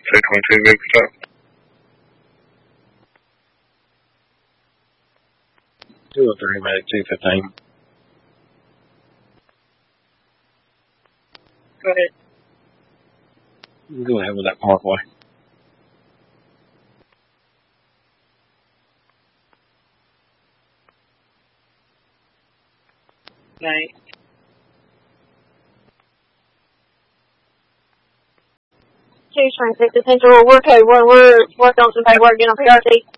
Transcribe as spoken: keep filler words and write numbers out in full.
two twenty-two vehicle stop. two oh three, Medic two fifteen. Go ahead. Go ahead with that Parkway. Night. Two twenty-six, essential. We're code one. We're working on some paperwork, getting on P R C.